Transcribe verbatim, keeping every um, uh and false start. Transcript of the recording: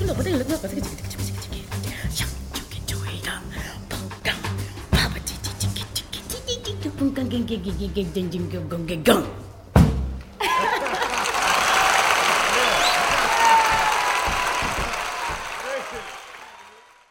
너 어디 일로 나가 지기 지기 지기 지기 지기 샹초기 조이랑 펑강 바바지지지기 지기 지기 지기 펑강 갱갱갱갱갱갱갱갱갱